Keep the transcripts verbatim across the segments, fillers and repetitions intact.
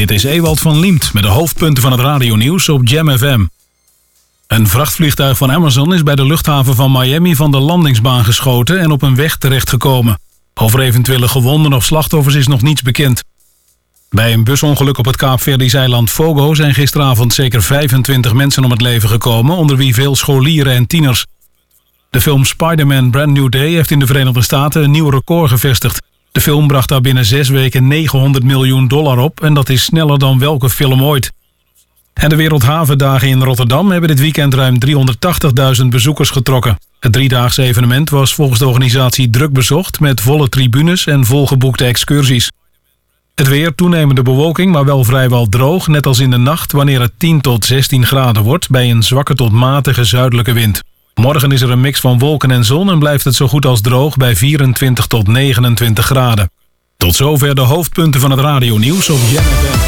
Dit is Ewald van Liemt met de hoofdpunten van het radionieuws op Jam F M. Een vrachtvliegtuig van Amazon is bij de luchthaven van Miami van de landingsbaan geschoten en op een weg terechtgekomen. Over eventuele gewonden of slachtoffers is nog niets bekend. Bij een busongeluk op het Kaapverdisch eiland Fogo zijn gisteravond zeker vijfentwintig mensen om het leven gekomen, onder wie veel scholieren en tieners. De film Spider-Man Brand New Day heeft in de Verenigde Staten een nieuw record gevestigd. De film bracht daar binnen zes weken negenhonderd miljoen dollar op en dat is sneller dan welke film ooit. En de Wereldhavendagen in Rotterdam hebben dit weekend ruim driehonderdtachtigduizend bezoekers getrokken. Het driedaagse evenement was volgens de organisatie druk bezocht met volle tribunes en volgeboekte excursies. Het weer, toenemende bewolking, maar wel vrijwel droog, net als in de nacht wanneer het tien tot zestien graden wordt bij een zwakke tot matige zuidelijke wind. Morgen is er een mix van wolken en zon en blijft het zo goed als droog bij vierentwintig tot negenentwintig graden. Tot zover de hoofdpunten van het radionieuws op Jam F M.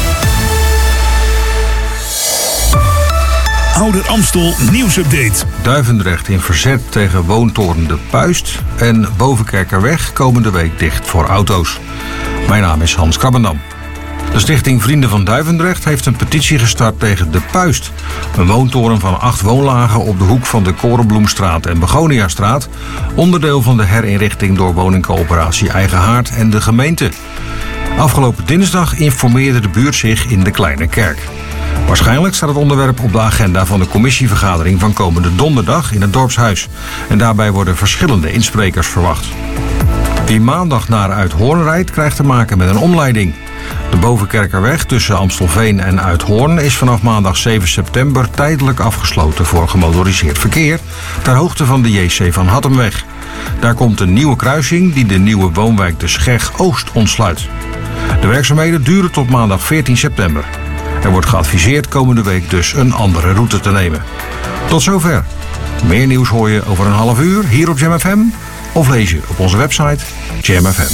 Ouder Amstel nieuwsupdate. Duivendrecht in verzet tegen woontoren De Puist en Bovenkerkerweg komende week dicht voor auto's. Mijn naam is Hans Krabbendam. De stichting Vrienden van Duivendrecht heeft een petitie gestart tegen De Puist. Een woontoren van acht woonlagen op de hoek van de Korenbloemstraat en Begoniastraat. Onderdeel van de herinrichting door woningcoöperatie Eigen Haard en de gemeente. Afgelopen dinsdag informeerde de buurt zich in de Kleine Kerk. Waarschijnlijk staat het onderwerp op de agenda van de commissievergadering van komende donderdag in het dorpshuis. En daarbij worden verschillende insprekers verwacht. Wie maandag naar Uithoorn rijdt, krijgt te maken met een omleiding. De Bovenkerkerweg tussen Amstelveen en Uithoorn is vanaf maandag zeven september tijdelijk afgesloten voor gemotoriseerd verkeer ter hoogte van de J C van Hattemweg. Daar komt een nieuwe kruising die de nieuwe woonwijk de Scheg Oost ontsluit. De werkzaamheden duren tot maandag veertien september. Er wordt geadviseerd komende week dus een andere route te nemen. Tot zover. Meer nieuws hoor je over een half uur hier op Jam F M of lees je op onze website jam f m